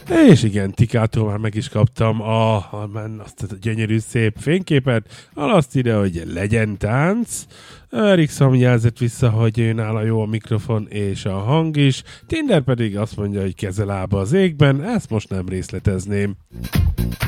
És igen, Tikától már meg is kaptam azt a gyönyörű szép fényképet, azt ide, hogy legyen tánc. Erikson jelzett vissza, hogy ő nála jó a mikrofon és a hang is, Tinder pedig azt mondja, hogy keze lába az égben, ezt most nem részletezném.